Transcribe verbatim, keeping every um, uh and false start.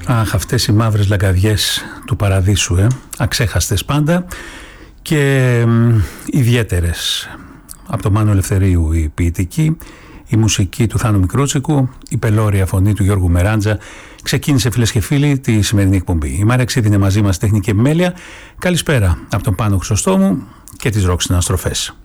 Αχ, αυτές οι μαύρες λαγκαδιές του παραδείσου, ε, αξέχαστες πάντα και ε, ιδιαίτερες. Από το Μάνο Ελευθερίου η ποιητική, η μουσική του Θάνου Μικρούτσικου, η πελώρια φωνή του Γιώργου Μεράντζα. Ξεκίνησε, φίλες και φίλοι, τη σημερινή εκπομπή. Η Μάρια Ξίδη είναι μαζί μας, τεχνική επιμέλεια. Καλησπέρα από τον Πάνο Χρυσοστόμου και τις ρόξινες αναστροφές.